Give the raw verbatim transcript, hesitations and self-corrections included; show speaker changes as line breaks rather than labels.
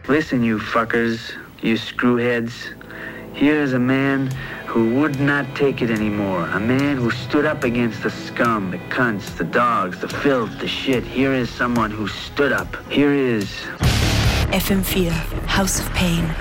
Listen, you fuckers, you screwheads. Here is a man who would not take it anymore. A man who stood up against the scum, the cunts, the dogs, the filth, the shit. Here is someone who stood up. Here is...
F M four, House of Pain.